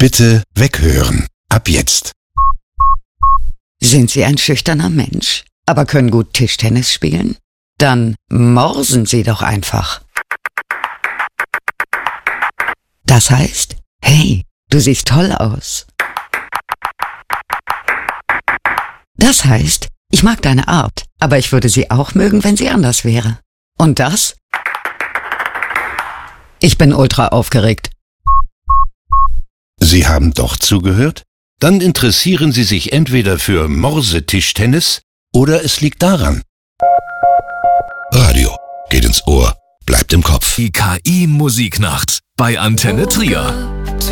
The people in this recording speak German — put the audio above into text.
Bitte weghören. Ab jetzt. Sind Sie ein schüchterner Mensch, aber können gut Tischtennis spielen? Dann morsen Sie doch einfach. Das heißt, hey, du siehst toll aus. Das heißt, ich mag deine Art, aber ich würde sie auch mögen, wenn sie anders wäre. Und das? Ich bin ultra aufgeregt. Sie haben doch zugehört? Dann interessieren Sie sich entweder für Morsetischtennis oder es liegt daran. Radio geht ins Ohr, bleibt im Kopf. Die KI Musiknacht bei Antenne Trier.